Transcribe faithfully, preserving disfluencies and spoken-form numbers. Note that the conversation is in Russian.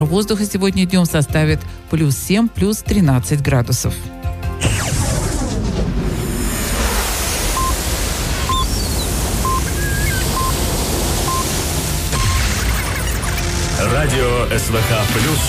Воздуха сегодня днем составит плюс семь, плюс тринадцать градусов. Радио СВХ плюс